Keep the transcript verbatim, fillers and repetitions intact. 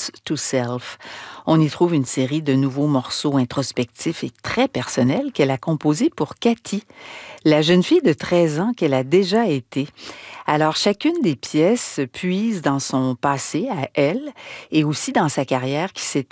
Notes to Self. On y trouve une série de nouveaux morceaux introspectifs et très personnels qu'elle a composés pour Cathy, la jeune fille de treize ans qu'elle a déjà été. Alors, chacune des pièces puise dans son passé à elle et aussi dans sa carrière qui s'est